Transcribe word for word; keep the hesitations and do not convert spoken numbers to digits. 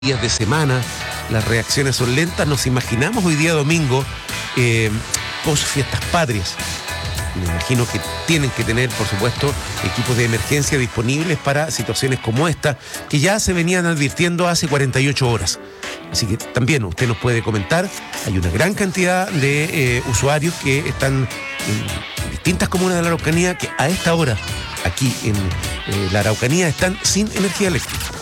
días de semana, las reacciones son lentas. Nos imaginamos hoy día domingo, eh, post fiestas patrias. Me imagino que tienen que tener, por supuesto, equipos de emergencia disponibles para situaciones como esta, que ya se venían advirtiendo hace cuarenta y ocho horas. Así que también usted nos puede comentar. Hay una gran cantidad de eh, usuarios que están en distintas comunas de la Araucanía que a esta hora, aquí en eh, la Araucanía, están sin energía eléctrica.